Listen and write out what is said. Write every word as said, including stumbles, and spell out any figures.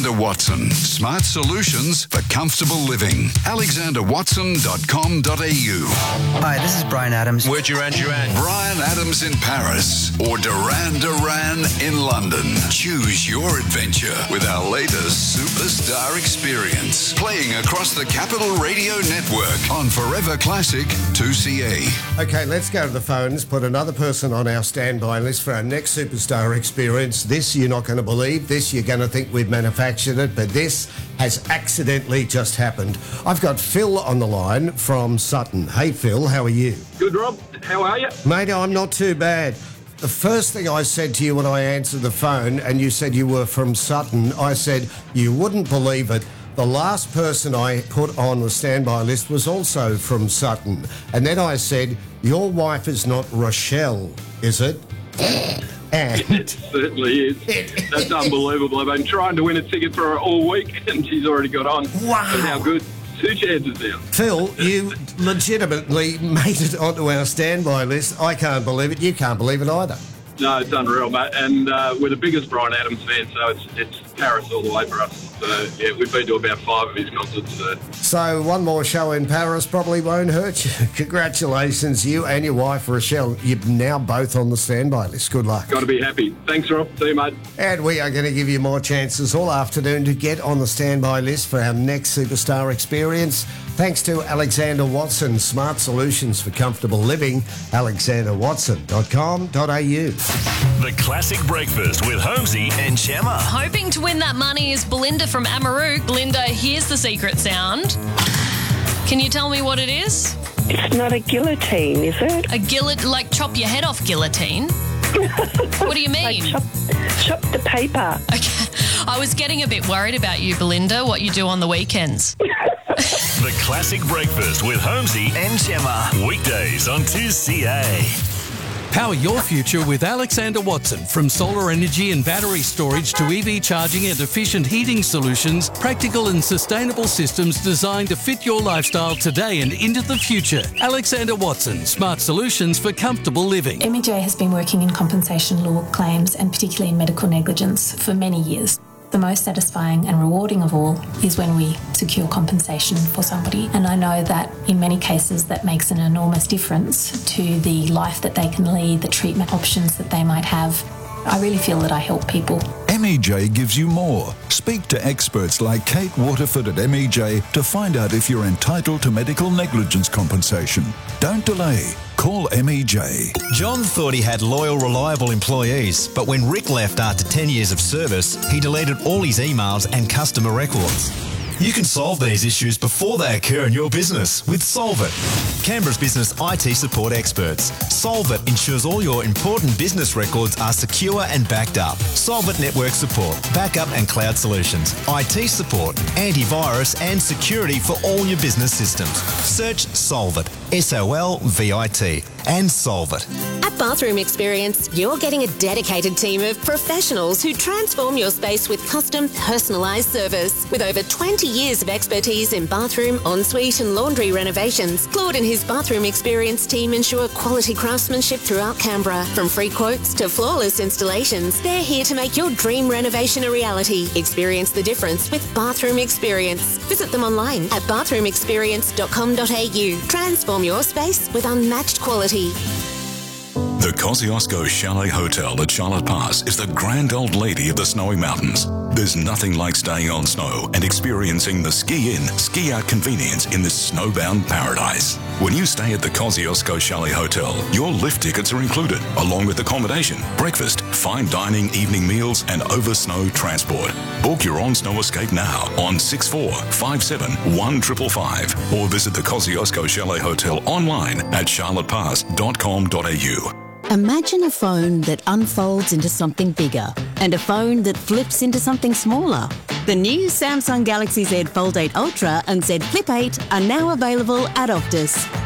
Alexander Watson. Smart solutions for comfortable living. alexander watson dot com dot a u. Hi, this is Brian Adams. We're Duran Duran. Brian Adams in Paris or Duran Duran in London. Choose your adventure with our latest Superstar Experience. Playing across the Capital Radio Network on Forever Classic two C A. Okay, let's go to the phones. Put another person on our standby list for our next Superstar Experience. This you're not going to believe. This you're going to think we've manufactured it, but this has accidentally just happened. I've got Phil on the line from Sutton. Hey, Phil, how are you? Good, Rob. How are you? Mate, I'm not too bad. The first thing I said to you when I answered the phone and you said you were from Sutton, I said you wouldn't believe it. The last person I put on the standby list was also from Sutton. And then I said, your wife is not Rochelle, is it? And it certainly is. That's unbelievable. I've been trying to win a ticket for her all week and she's already got on. Wow. But how good. Two chances now. Phil, you legitimately made it onto our standby list. I can't believe it. You can't believe it either. No, it's unreal, mate. And uh, we're the biggest Brian Adams fan, so it's it's Paris all the way for us. So, yeah, we've been to about five of his concerts. So, so one more show in Paris probably won't hurt you. Congratulations, you and your wife, Rochelle. You're now both on the standby list. Good luck. Got to be happy. Thanks, Rob. See you, mate. And we are going to give you more chances all afternoon to get on the standby list for our next Superstar Experience. Thanks to Alexander Watson, smart solutions for comfortable living. alexander watson dot com dot a u. The Classic Breakfast with Holmesy and Gemma. Hoping to win that money is Belinda from Amarook. Belinda, here's the secret sound. Can you tell me what it is? It's not a guillotine, is it? A guillot, like chop your head off guillotine? What do you mean? Like chop, chop the paper. Okay. I was getting a bit worried about you, Belinda, what you do on the weekends. The Classic Breakfast with Holmesy and Gemma. Weekdays on two C A. Power your future with Alexander Watson. From solar energy and battery storage to E V charging and efficient heating solutions, practical and sustainable systems designed to fit your lifestyle today and into the future. Alexander Watson, smart solutions for comfortable living. M E J has been working in compensation law claims and particularly in medical negligence for many years. The most satisfying and rewarding of all is when we secure compensation for somebody. And I know that in many cases that makes an enormous difference to the life that they can lead, the treatment options that they might have. I really feel that I help people. M E J gives you more. Speak to experts like Kate Waterford at M E J to find out if you're entitled to medical negligence compensation. Don't delay. Call M E J. John thought he had loyal, reliable employees, but when Rick left after ten years of service, he deleted all his emails and customer records. You can solve these issues before they occur in your business with Solvit, Canberra's business I T support experts. Solvit ensures all your important business records are secure and backed up. Solvit network support, backup and cloud solutions, I T support, antivirus and security for all your business systems. Search Solvit, S O L V I T, and solve it. At Bathroom Experience, you're getting a dedicated team of professionals who transform your space with custom, personalised service. With over twenty years of expertise in bathroom, ensuite and laundry renovations, Claude and his Bathroom Experience team ensure quality craftsmanship throughout Canberra. From free quotes to flawless installations, they're here to make your dream renovation a reality. Experience the difference with Bathroom Experience. Visit them online at bathroom experience dot com dot a u. Transform your space with unmatched quality. The Kosciuszko Chalet Hotel at Charlotte Pass is the grand old lady of the snowy mountains. There's nothing like staying on snow and experiencing the ski-in, ski-out convenience in this snowbound paradise. When you stay at the Kosciuszko Chalet Hotel, your lift tickets are included, along with accommodation, breakfast, fine dining, evening meals, and over-snow transport. Book your on-snow escape now on six four five seven one five five five or visit the Kosciuszko Chalet Hotel online at charlotte pass dot com dot a u. Imagine a phone that unfolds into something bigger and a phone that flips into something smaller. The new Samsung Galaxy Z Fold eight Ultra and Z Flip eight are now available at Optus.